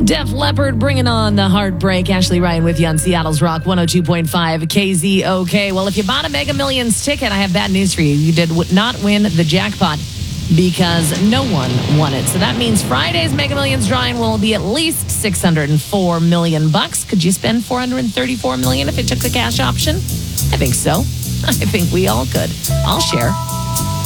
Def Leppard bringing on the heartbreak. Ashley Ryan with you on Seattle's Rock 102.5 KZOK. Well, if you bought a Mega Millions ticket, I have bad news for you. You did not win the jackpot because no one won it. So that means Friday's Mega Millions drawing will be at least $604 million. Could you spend $434 million if it took the cash option? I think so. I think we all could. I'll share.